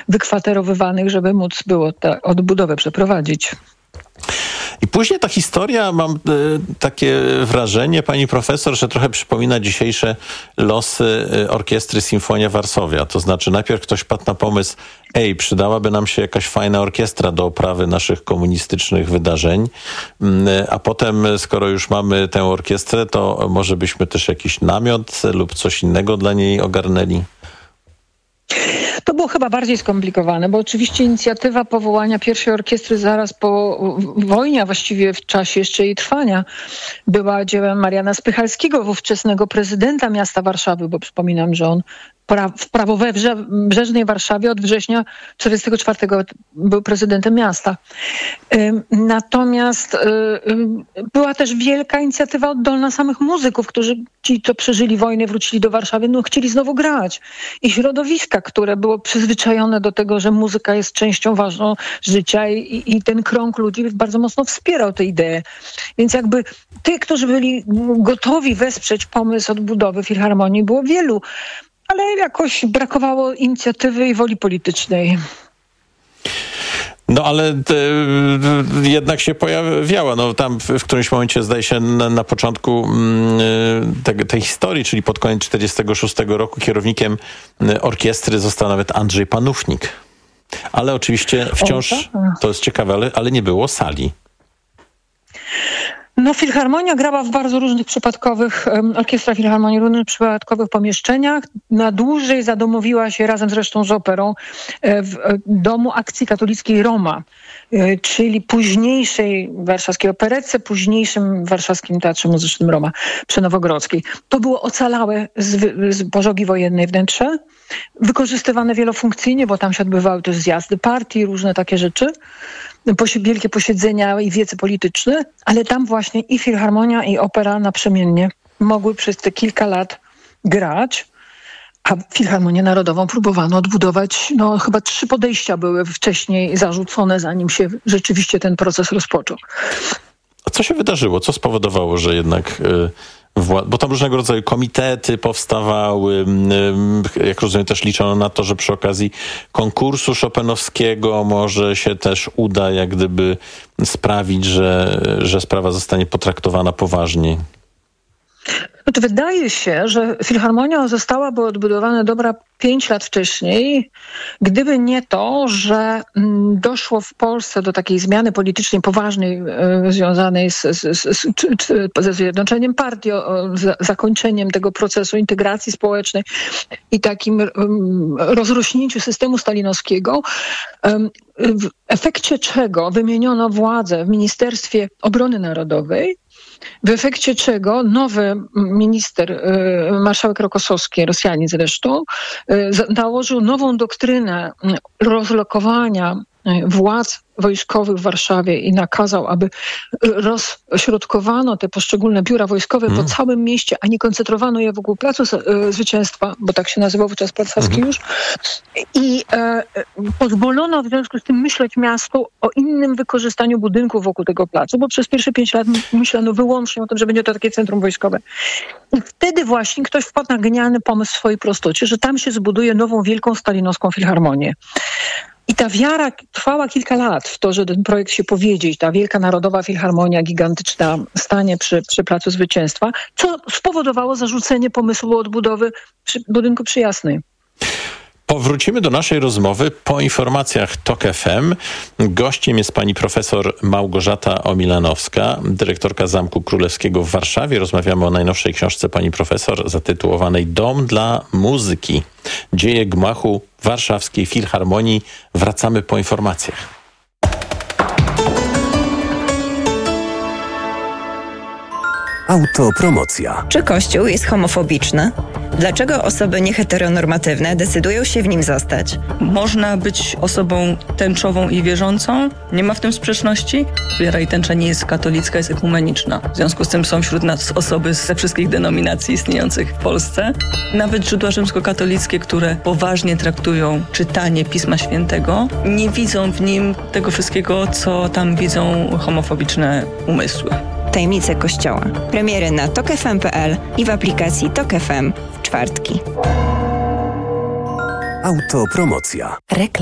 wykwaterowywanych, żeby móc było tę odbudowę przeprowadzić. I później ta historia, mam takie wrażenie, pani profesor, że trochę przypomina dzisiejsze losy orkiestry Sinfonia Varsovia. To znaczy najpierw ktoś padł na pomysł, przydałaby nam się jakaś fajna orkiestra do oprawy naszych komunistycznych wydarzeń, a potem, skoro już mamy tę orkiestrę, to może byśmy też jakiś namiot lub coś innego dla niej ogarnęli. To było chyba bardziej skomplikowane, bo oczywiście inicjatywa powołania pierwszej orkiestry zaraz po wojnie, a właściwie w czasie jeszcze jej trwania, była dziełem Mariana Spychalskiego, ówczesnego prezydenta miasta Warszawy, bo przypominam, że on w prawobrzeżnej Warszawie od września 1944 był prezydentem miasta. Natomiast była też wielka inicjatywa oddolna samych muzyków, którzy ci, co przeżyli wojnę, wrócili do Warszawy, chcieli znowu grać. I środowiska, które było przyzwyczajone do tego, że muzyka jest częścią ważną życia i ten krąg ludzi bardzo mocno wspierał tę ideę. Więc jakby tych, którzy byli gotowi wesprzeć pomysł odbudowy filharmonii, było wielu. Ale jakoś brakowało inicjatywy i woli politycznej. No ale jednak się pojawiała. No tam w którymś momencie, zdaje się, na początku tej historii, czyli pod koniec 1946 roku, kierownikiem orkiestry został nawet Andrzej Panównik. Ale oczywiście wciąż, to jest ciekawe, ale nie było sali. Filharmonia grała w bardzo różnych przypadkowych, orkiestra filharmonii w różnych przypadkowych pomieszczeniach. Na dłużej zadomowiła się razem zresztą z operą w Domu Akcji Katolickiej Roma, czyli późniejszej warszawskiej operece, późniejszym warszawskim Teatrze Muzycznym Roma przy Nowogrodzkiej. To było ocalałe z pożogi wojennej wnętrze, wykorzystywane wielofunkcyjnie, bo tam się odbywały też zjazdy partii, różne takie rzeczy. Wielkie posiedzenia i wiece polityczne, ale tam właśnie i filharmonia, i opera naprzemiennie mogły przez te kilka lat grać, a Filharmonię Narodową próbowano odbudować. Chyba 3 podejścia były wcześniej zarzucone, zanim się rzeczywiście ten proces rozpoczął. A co się wydarzyło? Co spowodowało, że jednak... Bo tam różnego rodzaju komitety powstawały, jak rozumiem, też liczono na to, że przy okazji konkursu chopinowskiego może się też uda jak gdyby sprawić, że sprawa zostanie potraktowana poważniej. Wydaje się, że Filharmonia zostałaby odbudowana 5 lat wcześniej, gdyby nie to, że doszło w Polsce do takiej zmiany politycznej poważnej związanej ze zjednoczeniem partii, zakończeniem tego procesu integracji społecznej i takim rozrośnięciu systemu stalinowskiego, w efekcie czego wymieniono władzę w Ministerstwie Obrony Narodowej, w efekcie czego nowy minister, marszałek Rokossowski, Rosjanin zresztą, nałożył nową doktrynę rozlokowania władz wojskowych w Warszawie i nakazał, aby rozśrodkowano te poszczególne biura wojskowe po całym mieście, a nie koncentrowano je wokół Placu Zwycięstwa, bo tak się nazywał wówczas Plac Saski już. I pozwolono w związku z tym myśleć miastu o innym wykorzystaniu budynków wokół tego placu, bo przez pierwsze 5 lat myślano wyłącznie o tym, że będzie to takie centrum wojskowe. I wtedy właśnie ktoś wpadł na genialny pomysł w swojej prostocie, że tam się zbuduje nową wielką stalinowską filharmonię. I ta wiara trwała kilka lat w to, że ten projekt się powiedzie, ta wielka narodowa filharmonia gigantyczna stanie przy Placu Zwycięstwa, co spowodowało zarzucenie pomysłu odbudowy budynku przy Jasnej. Powrócimy do naszej rozmowy po informacjach TOK FM. Gościem jest pani profesor Małgorzata Omilanowska, dyrektorka Zamku Królewskiego w Warszawie. Rozmawiamy o najnowszej książce pani profesor zatytułowanej Dom dla muzyki. Dzieje gmachu Warszawskiej Filharmonii. Wracamy po informacjach. Autopromocja. Czy Kościół jest homofobiczny? Dlaczego osoby nieheteronormatywne decydują się w nim zostać? Można być osobą tęczową i wierzącą. Nie ma w tym sprzeczności. Wiara i tęcza nie jest katolicka, jest ekumeniczna. W związku z tym są wśród nas osoby ze wszystkich denominacji istniejących w Polsce. Nawet źródła rzymskokatolickie, które poważnie traktują czytanie Pisma Świętego, nie widzą w nim tego wszystkiego, co tam widzą homofobiczne umysły. Tajemnice Kościoła. Premiery na tokfm.pl i w aplikacji TOK FM w czwartki. Autopromocja.